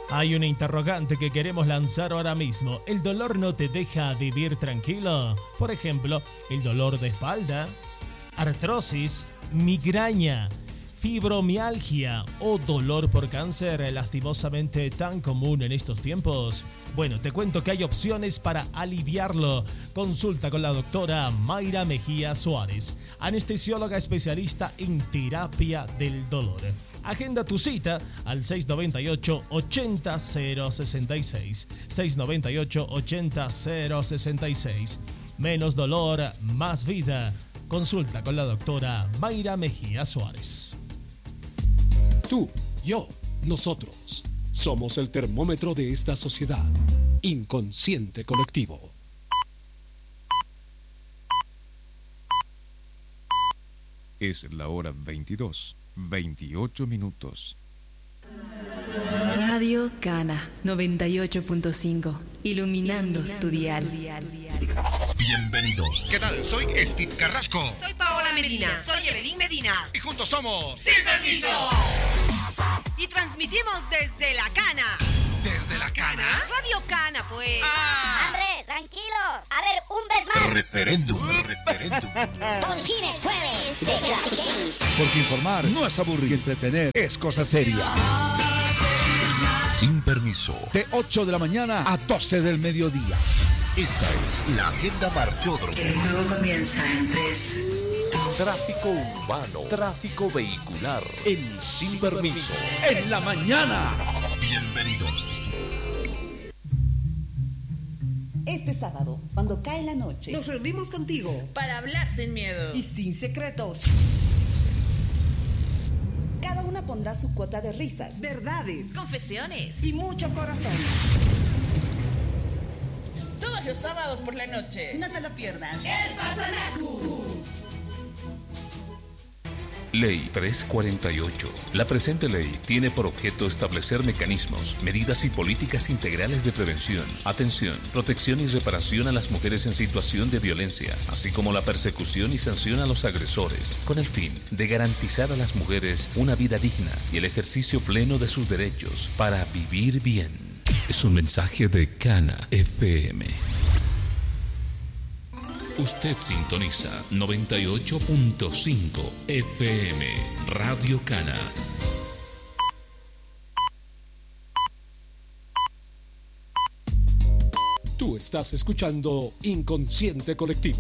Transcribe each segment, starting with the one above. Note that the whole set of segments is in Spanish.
Hay una interrogante que queremos lanzar ahora mismo. ¿El dolor no te deja vivir tranquilo? Por ejemplo, el dolor de espalda, artrosis, migraña, fibromialgia o dolor por cáncer, lastimosamente tan común en estos tiempos. Bueno, te cuento que hay opciones para aliviarlo. Consulta con la doctora Mayra Mejía Suárez, anestesióloga especialista en terapia del dolor. Agenda tu cita al 698-80-066. 698-80-066. Menos dolor, más vida. Consulta con la doctora Mayra Mejía Suárez. Tú, yo, nosotros. Somos el termómetro de esta sociedad. Inconsciente colectivo. Es la hora 22:28. Radio Cana 98.5. Iluminando tu dial. Bienvenidos. ¿Qué tal? Soy Steve Carrasco. Soy Paola Medina. Soy Evelyn Medina. Y juntos somos Sin Permiso. Y transmitimos desde La Cana. ¿Desde La Cana? Radio Cana, pues. Andrés, tranquilos. A ver, un vez más. Referéndum. Don Gines Jueves de Classic Games. Porque informar no es aburrir y entretener es cosa seria. Sin Permiso. De 8 de la mañana a 12 del mediodía. Esta es la agenda Marchódromo. El juego comienza en 3. Tráfico urbano, tráfico vehicular en Sin Permiso. En la mañana. Bienvenidos. Este sábado, cuando cae la noche, Nos reunimos contigo para hablar sin miedo y sin secretos. Cada una pondrá su cuota de risas, verdades, confesiones y mucho corazón. todos los sábados por la noche. No te lo pierdas. El Pasanacu. Ley 348. La presente ley tiene por objeto establecer mecanismos, medidas y políticas integrales de prevención, atención, protección y reparación a las mujeres en situación de violencia, así como la persecución y sanción a los agresores, con el fin de garantizar a las mujeres una vida digna y el ejercicio pleno de sus derechos para vivir bien. Es un mensaje de Cana FM. Usted sintoniza 98.5 FM Radio Cana. Tú estás escuchando Inconsciente Colectivo.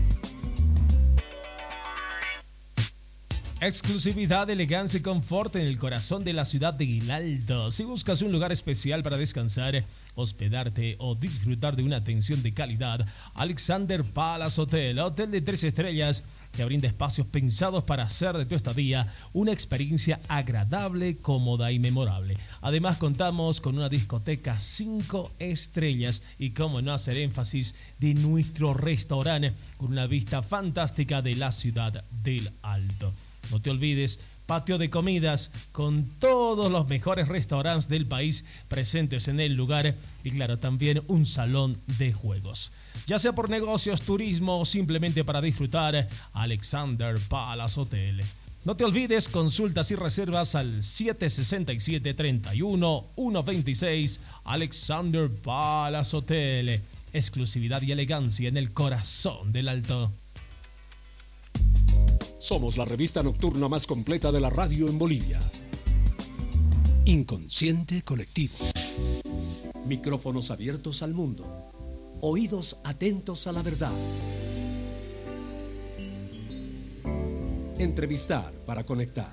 Exclusividad, elegancia y confort en el corazón de la ciudad de Guilaldo. Si buscas un lugar especial para descansar, hospedarte o disfrutar de una atención de calidad, Alexander Palace Hotel, hotel de 3 estrellas, te brinda espacios pensados para hacer de tu estadía una experiencia agradable, cómoda y memorable. Además, contamos con una discoteca 5 estrellas y, cómo no hacer énfasis, de nuestro restaurante con una vista fantástica de la ciudad del Alto. No te olvides, patio de comidas con todos los mejores restaurantes del país presentes en el lugar y, claro, también un salón de juegos. Ya sea por negocios, turismo o simplemente para disfrutar, Alexander Palace Hotel. No te olvides, consultas y reservas al 767-31-126. Alexander Palace Hotel. Exclusividad y elegancia en el corazón del Alto. Somos la revista nocturna más completa de la radio en Bolivia. Inconsciente Colectivo. Micrófonos abiertos al mundo. Oídos atentos a la verdad. Entrevistar para conectar.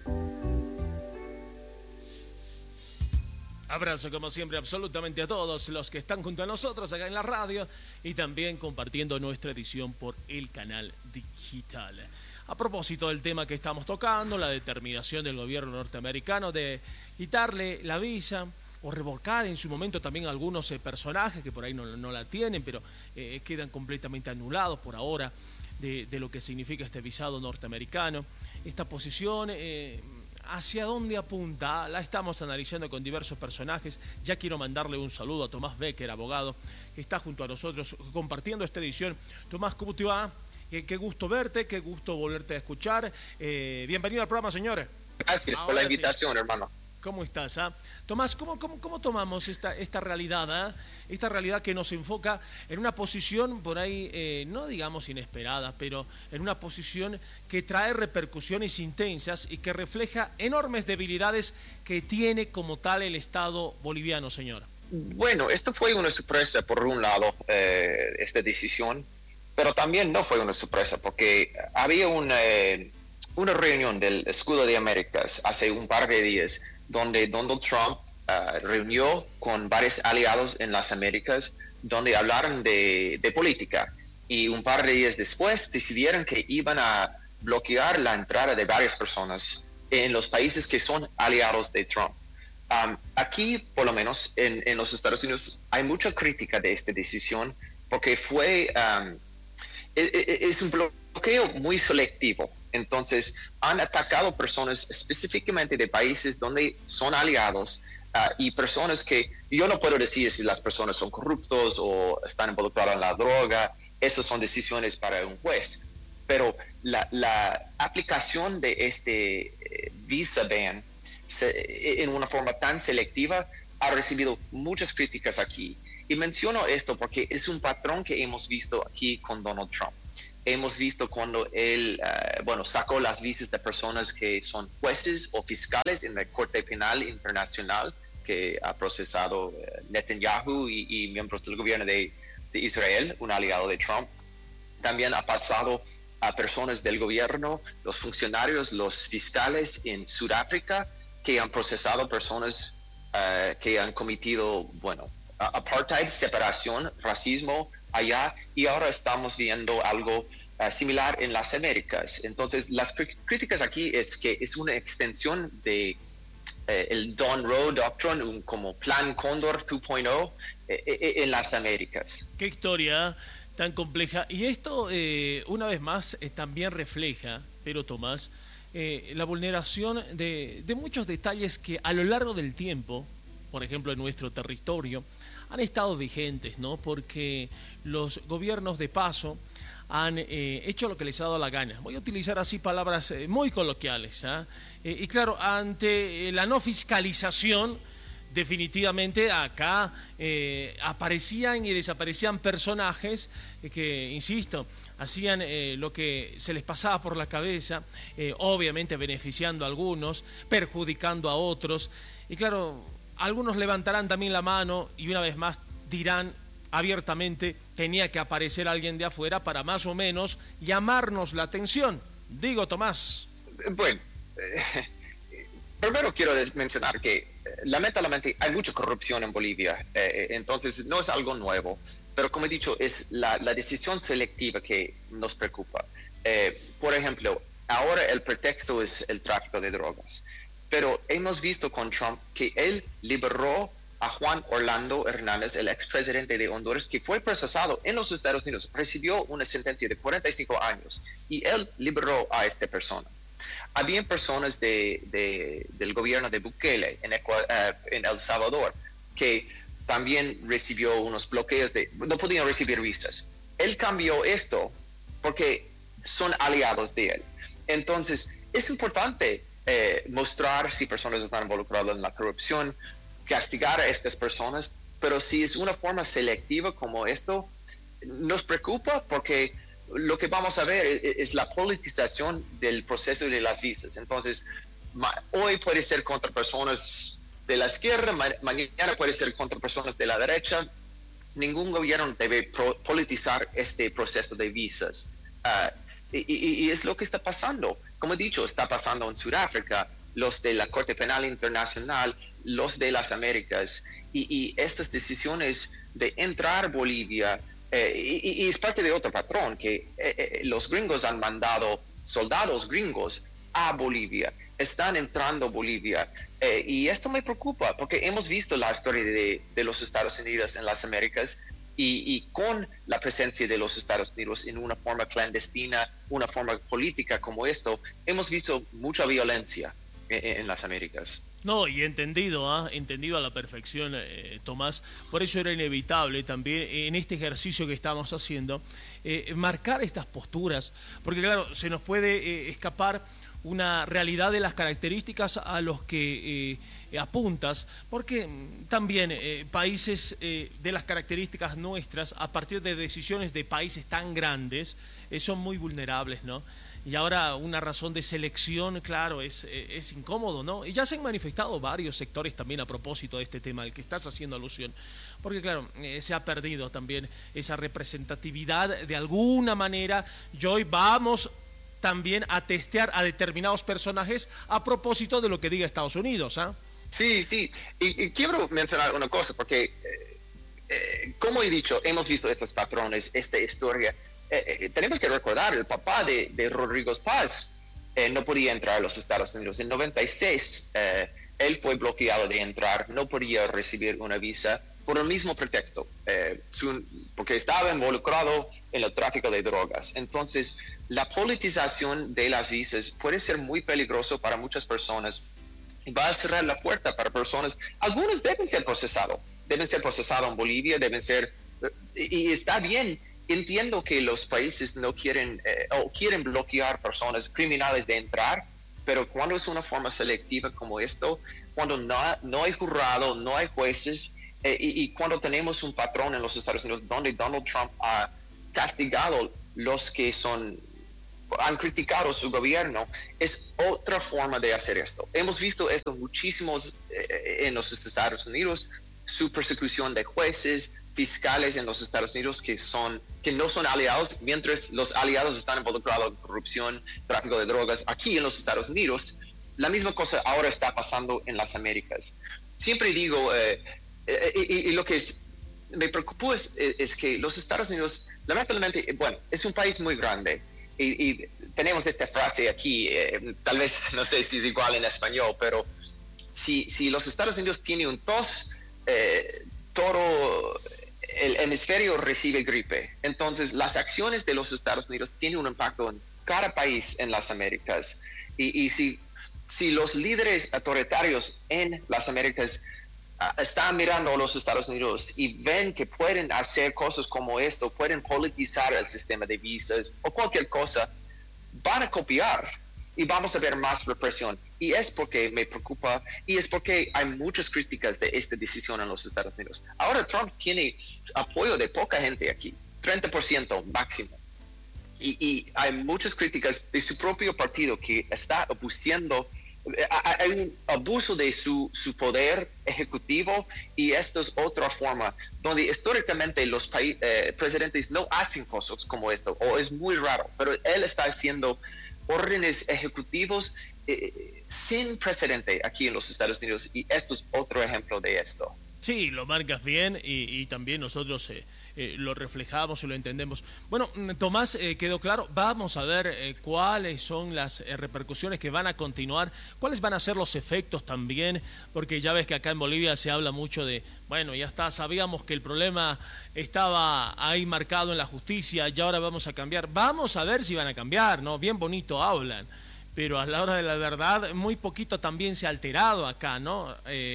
Abrazo como siempre absolutamente a todos los que están junto a nosotros acá en la radio y también compartiendo nuestra edición por el canal digital. A propósito del tema que estamos tocando, la determinación del gobierno norteamericano de quitarle la visa o revocar en su momento también algunos personajes que por ahí no la tienen, pero quedan completamente anulados por ahora de lo que significa este visado norteamericano. Esta posición, ¿hacia dónde apunta? La estamos analizando con diversos personajes. Ya quiero mandarle un saludo a Tomás Becker, abogado, que está junto a nosotros compartiendo esta edición. Tomás, ¿cómo te va? Qué gusto verte, qué gusto volverte a escuchar. Bienvenido al programa, señores. Gracias por la invitación, hermano. ¿Cómo estás? Tomás, ¿cómo tomamos esta realidad? Esta realidad que nos enfoca en una posición por ahí, no digamos inesperada, pero en una posición que trae repercusiones intensas y que refleja enormes debilidades que tiene como tal el Estado boliviano, señor. Bueno, esto fue una sorpresa por un lado, esta decisión, pero también no fue una sorpresa porque había una reunión del Escudo de Américas hace un par de días donde Donald Trump reunió con varios aliados en las Américas donde hablaron de política, y un par de días después decidieron que iban a bloquear la entrada de varias personas en los países que son aliados de Trump. Aquí, por lo menos en los Estados Unidos, hay mucha crítica de esta decisión porque es un bloqueo muy selectivo. Entonces, han atacado personas específicamente de países donde son aliados y personas que yo no puedo decir si las personas son corruptos o están involucradas en la droga. Esas son decisiones para un juez. Pero la aplicación de este visa ban en una forma tan selectiva ha recibido muchas críticas aquí. Y menciono esto porque es un patrón que hemos visto aquí con Donald Trump. Hemos visto cuando él sacó las visas de personas que son jueces o fiscales en la Corte Penal Internacional que ha procesado Netanyahu y miembros del gobierno de Israel, un aliado de Trump. También ha pasado a personas del gobierno, los funcionarios, los fiscales en Sudáfrica que han procesado personas que han cometido, apartheid, separación, racismo allá, y ahora estamos viendo algo similar en las Américas. Entonces, las críticas aquí es que es una extensión de el Don Roe Doctrine, como Plan Cóndor 2.0 en las Américas. Qué historia tan compleja. Y esto, una vez más, también refleja, pero Tomás, la vulneración de muchos detalles que a lo largo del tiempo, por ejemplo en nuestro territorio, han estado vigentes, ¿no? Porque los gobiernos de paso han hecho lo que les ha dado la gana. Voy a utilizar así palabras muy coloquiales, y claro, ante la no fiscalización, definitivamente acá aparecían y desaparecían personajes que, insisto, hacían lo que se les pasaba por la cabeza, obviamente beneficiando a algunos, perjudicando a otros. Y claro, algunos levantarán también la mano y una vez más dirán abiertamente, tenía que aparecer alguien de afuera para más o menos llamarnos la atención. Digo, Tomás. Bueno, primero quiero mencionar que lamentablemente hay mucha corrupción en Bolivia, entonces no es algo nuevo, pero como he dicho, es la decisión selectiva que nos preocupa. Por ejemplo, ahora el pretexto es el tráfico de drogas, pero hemos visto con Trump que él liberó a Juan Orlando Hernández, el expresidente de Honduras, que fue procesado en los Estados Unidos, recibió una sentencia de 45 años y él liberó a esta persona. Habían personas del gobierno de Bukele en El Salvador que también recibió unos bloqueos no podían recibir visas. Él cambió esto porque son aliados de él. Entonces, es importante mostrar si personas están involucradas en la corrupción, castigar a estas personas, pero si es una forma selectiva como esto, nos preocupa porque lo que vamos a ver es la politización del proceso de las visas. Entonces, hoy puede ser contra personas de la izquierda, mañana puede ser contra personas de la derecha. Ningún gobierno debe politizar este proceso de visas. Y es lo que está pasando. Como he dicho, está pasando en Sudáfrica, los de la Corte Penal Internacional, los de las Américas, y estas decisiones de entrar a Bolivia, y es parte de otro patrón, que los gringos han mandado soldados gringos a Bolivia, están entrando a Bolivia, y esto me preocupa, porque hemos visto la historia de los Estados Unidos en las Américas, y con la presencia de los Estados Unidos en una forma clandestina, una forma política como esto, hemos visto mucha violencia en las Américas. No, y entendido a la perfección, Tomás. Por eso era inevitable también en este ejercicio que estamos haciendo marcar estas posturas, porque claro, se nos puede escapar una realidad de las características a los que apuntas, porque también países de las características nuestras, a partir de decisiones de países tan grandes, son muy vulnerables, ¿no? Y ahora una razón de selección, claro, es incómodo, ¿no? Y ya se han manifestado varios sectores también a propósito de este tema al que estás haciendo alusión, porque claro, se ha perdido también esa representatividad de alguna manera, y hoy vamos también a testear a determinados personajes a propósito de lo que diga Estados Unidos, ¿ah? Sí, sí, y quiero mencionar una cosa, porque como he dicho, hemos visto estos patrones, esta historia. Tenemos que recordar, el papá de Rodrigo Paz no podía entrar a los Estados Unidos. En 96, él fue bloqueado de entrar, no podía recibir una visa por el mismo pretexto, porque estaba involucrado en el tráfico de drogas. Entonces, la politización de las visas puede ser muy peligroso para muchas personas y va a cerrar la puerta para personas. Algunos deben ser procesados en Bolivia, y está bien. Entiendo que los países no quieren o quieren bloquear personas criminales de entrar, pero cuando es una forma selectiva como esto, cuando no hay jurado, no hay jueces, y cuando tenemos un patrón en los Estados Unidos donde Donald Trump ha castigado los que han criticado su gobierno, es otra forma de hacer esto. Hemos visto esto muchísimos en los Estados Unidos, su persecución de jueces, fiscales en los Estados Unidos que no son aliados, mientras los aliados están involucrados en corrupción, tráfico de drogas. Aquí en los Estados Unidos, la misma cosa ahora está pasando en las Américas. Siempre digo, y lo que me preocupa es que los Estados Unidos, lamentablemente, bueno, es un país muy grande, y tenemos esta frase aquí, tal vez no sé si es igual en español, pero si los Estados Unidos tienen un tos, todo el hemisferio recibe gripe. Entonces, las acciones de los Estados Unidos tienen un impacto en cada país en las Américas. Y si los líderes autoritarios en las Américas están mirando a los Estados Unidos y ven que pueden hacer cosas como esto, pueden politizar el sistema de visas o cualquier cosa, van a copiar y vamos a ver más represión. Y es porque me preocupa, y es porque hay muchas críticas de esta decisión en los Estados Unidos. Ahora Trump tiene apoyo de poca gente aquí, 30% máximo. Y hay muchas críticas de su propio partido que está abusando. Hay un abuso de su poder ejecutivo, y esto es otra forma donde históricamente los presidentes no hacen cosas como esto, o es muy raro, pero él está haciendo órdenes ejecutivos sin precedente aquí en los Estados Unidos, y esto es otro ejemplo de esto. Sí, lo marcas bien, y también nosotros lo reflejamos y lo entendemos. Bueno, Tomás, quedó claro. Vamos a ver cuáles son las repercusiones que van a continuar, cuáles van a ser los efectos también, porque ya ves que acá en Bolivia se habla mucho de, bueno, ya está, sabíamos que el problema estaba ahí marcado en la justicia y ahora vamos a cambiar. Vamos a ver si van a cambiar, ¿no? Bien bonito hablan, pero a la hora de la verdad muy poquito también se ha alterado acá, ¿no?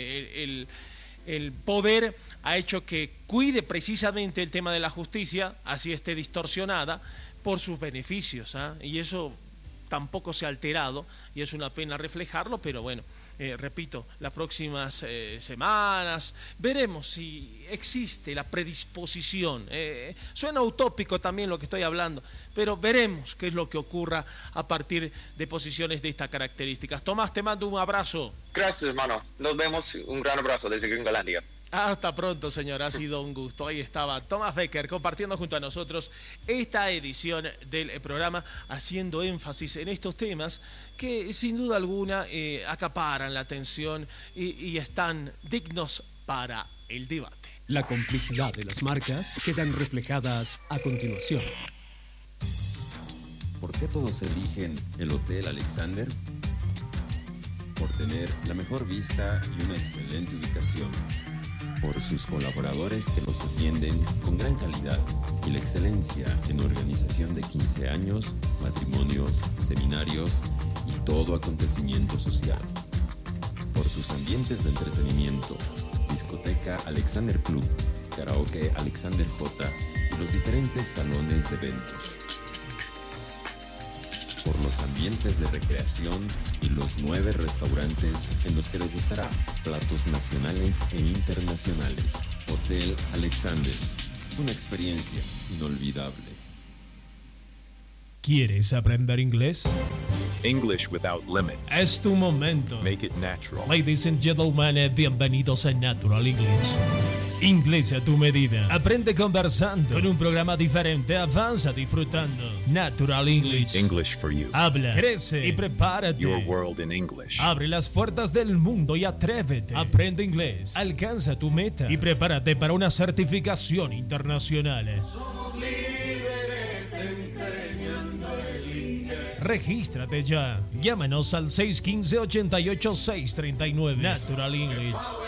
El poder ha hecho que cuide precisamente el tema de la justicia, así esté distorsionada, por sus beneficios, ¿eh? Y eso tampoco se ha alterado, y es una pena reflejarlo, pero bueno, repito, las próximas semanas veremos si existe la predisposición. Suena utópico también lo que estoy hablando, pero veremos qué es lo que ocurra a partir de posiciones de estas características. Tomás, te mando un abrazo. Gracias, hermano. Nos vemos. Un gran abrazo desde Gringolandia. Hasta pronto, señor. Ha sido un gusto. Ahí estaba Tomás Becker compartiendo junto a nosotros esta edición del programa, haciendo énfasis en estos temas que sin duda alguna acaparan la atención y están dignos para el debate. La complicidad de las marcas quedan reflejadas a continuación. ¿Por qué todos eligen el Hotel Alexander? Por tener la mejor vista y una excelente ubicación. Por sus colaboradores que los atienden con gran calidad y la excelencia en organización de 15 años, matrimonios, seminarios y todo acontecimiento social. Por sus ambientes de entretenimiento, discoteca Alexander Club, karaoke Alexander J y los diferentes salones de eventos. por los ambientes de recreación y los 9 restaurantes en los que degustará platos nacionales e internacionales. Hotel Alexander, una experiencia inolvidable. ¿Quieres aprender inglés? English without limits. Es tu momento. Make it natural. Ladies and gentlemen, bienvenidos a Natural English. Inglés a tu medida. Aprende conversando. Con un programa diferente, avanza disfrutando. Natural English. English for you. Habla, crece y prepárate. Your world in English. Abre las puertas del mundo y atrévete. Aprende inglés. Alcanza tu meta y prepárate para una certificación internacional. Somos líderes enseñando el inglés. Regístrate ya. Llámanos al 615-88-639. Natural English.